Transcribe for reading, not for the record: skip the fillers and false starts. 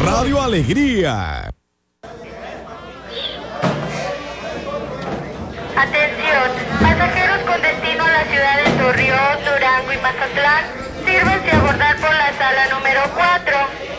Radio Alegría. Atención, pasajeros con destino a la ciudad de Torreón, Durango y Mazatlán, sírvanse a abordar por la sala número 4.